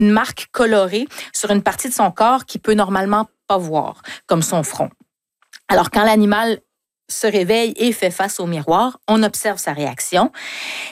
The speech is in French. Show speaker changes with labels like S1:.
S1: une marque colorée sur une partie de son corps qu'il peut normalement pas voir, comme son front. Alors, quand l'animal se réveille et fait face au miroir, on observe sa réaction.